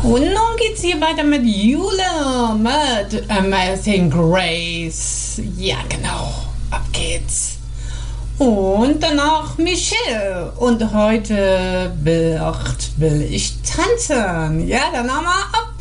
Und nun geht's hier weiter mit Jule, mit Amazing Grace. Ja, genau. Ab geht's. Und danach Michelle. Und heute will ich tanzen. Ja, dann haben wir ab